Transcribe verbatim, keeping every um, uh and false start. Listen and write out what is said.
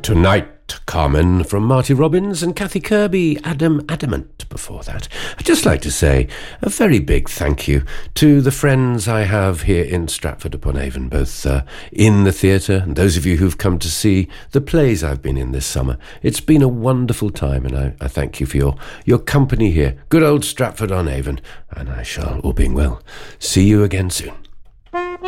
Tonight, Carmen from Marty Robbins and Kathy Kirby, Adam Adamant before that. I'd just like to say a very big thank you to the friends I have here in Stratford-upon-Avon, both uh, in the theatre and those of you who've come to see the plays I've been in this summer. It's been a wonderful time, and I, I thank you for your, your company here. Good old Stratford-on-Avon, and I shall, all being well, see you again soon.